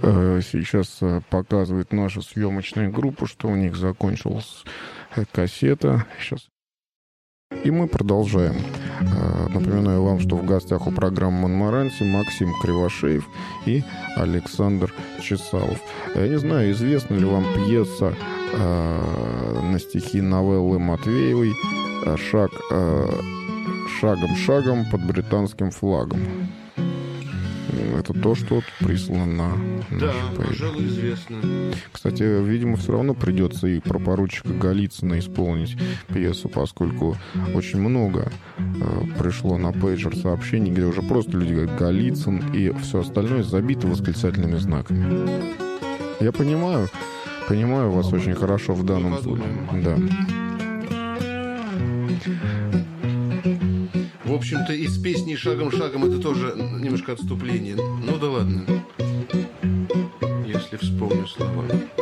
Сейчас показывает наша съемочная группа, что у них закончилась кассета. Сейчас. И мы продолжаем. Напоминаю вам, что в гостях у программы «Монмаранси» Максим Кривошеев и Александр Чесалов. Я не знаю, известна ли вам пьеса на стихи новеллы Матвеевой «Шагом-шагом под британским флагом». Это то, что прислано на да, пожалуй, известно. Кстати, видимо, все равно придется и про поручика Голицына исполнить пьесу, поскольку очень много пришло на пейджер сообщений, где уже просто люди говорят «Голицын», и все остальное забито восклицательными знаками. Я понимаю вас очень хорошо в данном случае. Да. В общем-то, из песни «Шагом-шагом» это тоже немножко отступление. Ну да ладно, если вспомню слова.